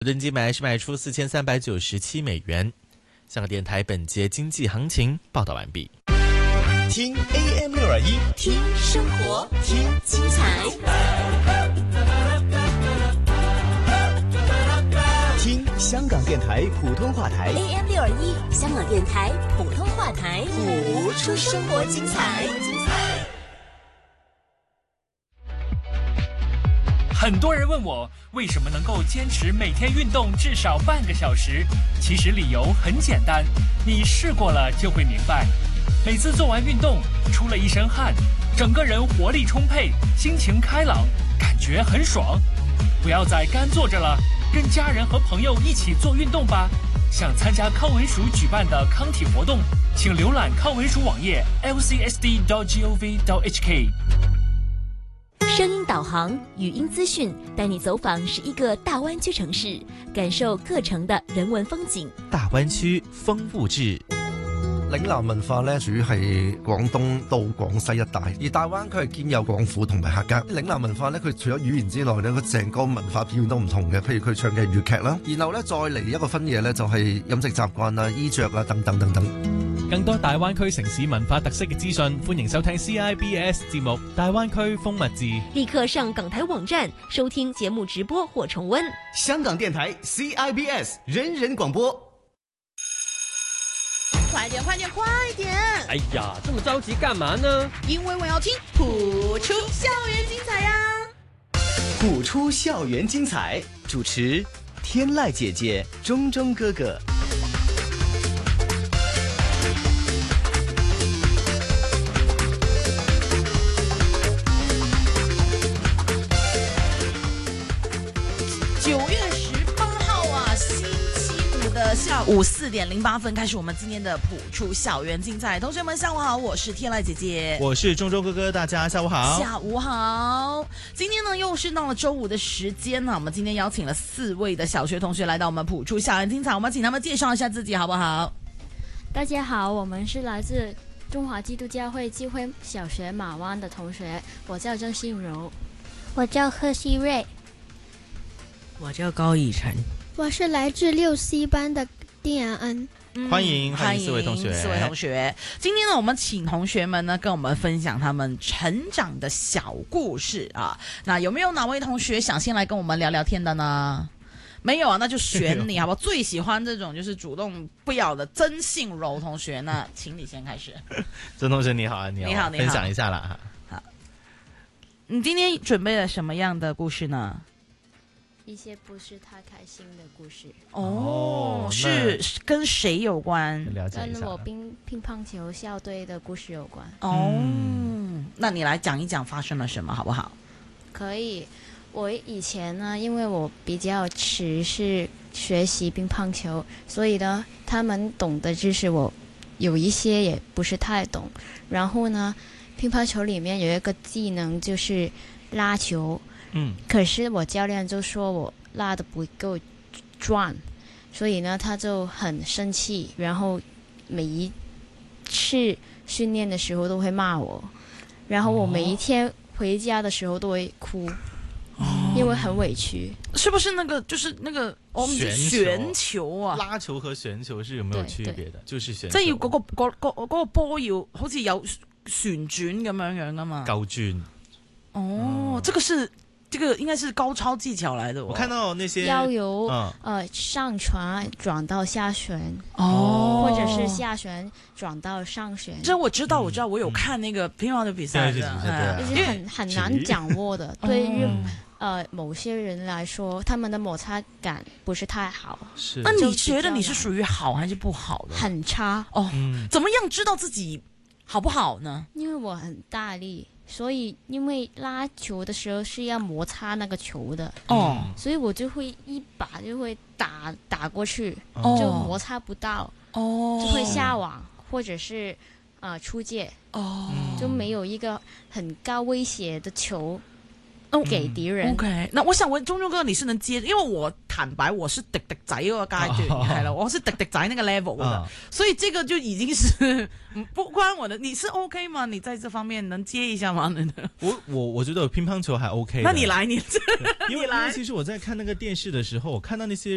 登记买是卖出4397美元。香港电台本节经济行情报道完毕。 听 AM621， 听生活，听精彩， 听香港电台普通话台 AM621，香港电台普通话台， 谱出生活精彩。 很多人问我为什么能够坚持每天运动至少半个小时，其实理由很简单，你试过了就会明白。每次做完运动，出了一身汗，整个人活力充沛，心情开朗，感觉很爽。不要再干坐着了，跟家人和朋友一起做运动吧。想参加康文署举办的康体活动，请浏览康文署网页 lcsd.gov.hk。 声音导航、语音资讯，带你走访11个大湾区城市，感受各城的人文風景。 大灣區風物誌。 嶺南文化咧，主要係廣東到廣西一帶，而大灣區係兼有廣府同埋客家。嶺南文化咧，佢除咗語言之外咧，佢成個文化表現都唔同嘅。譬如佢唱嘅粵劇啦，然後咧再嚟一個分野咧，就係飲食習慣啊、衣着啊等等等等。 更多大灣區城市文化特色嘅資訊，歡迎收聽 CIBS 節目《大灣區風物誌》。 立刻上港台網站收聽節目直播或重溫。 香港電台 CIBS 人人廣播。 快點，快點，快點！ 哎呀，這麼着急幹嘛呢？ 因為我要聽譜出校園精彩呀！ 譜出校園精彩，主持天籟姐姐、鐘鐘哥哥。 9月18號啊，星期五的下午4點08分開始，我們今天的譜出校園精彩。同學們下午好，我是天籟姐姐， 我是鐘鐘哥哥，大家下午好。 下午好。今天呢又是到了周五的時間呢，我們今天邀請了4位的小學同學來到我們譜出校園精彩，我們請他們介紹一下自己好不好？ 大家好，我們是來自中華基督教會基輝小學馬灣的同學，我叫曾信柔， 我叫賀希瑞， 我叫高以晨， 我是來自6C 班的丁安恩。 歡迎4位同學。 4位同學，今天呢，我們請同學們呢跟我們分享他們成長的小故事啊。那有沒有哪位同學想先來跟我們聊聊天的呢？沒有啊，那就選你好不好？最喜歡這種就是主動不要的曾信柔同學，那請你先開始。 曾同學你好啊， 你好， 分享一下啦。 好，你今天準備了什麼樣的故事呢？ 一些不是太開心的故事。 哦，是跟誰有關？ 跟我乒乓球校隊的故事有關。 哦，那你來講一講發生了什麼好不好？ 可以。我以前呢，因為我比較遲是學習乒乓球，所以呢，他們懂的知識我有一些也不是太懂。然後呢，乒乓球裡面有一個技能就是拉球。可是我教練就說我拉得不夠轉，所以呢他就很生氣，然後每一次訓練的時候都會罵我，然後我每一天回家的時候都會哭，因為很委屈。 是不是那個就是那個我們旋球啊？ 拉球和旋球是有沒有區別的？就是旋球， 即係要嗰個波要好似有旋轉咁樣噶嘛？ 高轉。 哦，這個應該是高超技巧來的。 我看到那些要由上旋轉到下旋，或者是下旋轉到上旋。 這我知道，我有看那個乒乓球比賽的， 就是很難掌握的。對於某些人來說，他們的摩擦感不是太好。 是。 那你覺得你是屬於好還是不好的？ 很差。 哦，怎麼樣知道自己好不好呢？ 因為我很大力。所以因為拉球的時候是要摩擦那個球的，所以我就會一把就會打過去，就摩擦不到，就會下網或者是出界，就沒有一個很高威脅的球給敵人。 OK， 那我想問鐘鐘哥，你是能接？因為我坦白我是滴滴仔嗰個階段，係啦，我是滴滴仔那個 level 的，所以這個就已經是不關我的。你是 OK 嗎？你在這方面能接一下嗎？ 我覺得乒乓球還 OK。 那你來，你因為其實我在看那個電視的時候，我看到那些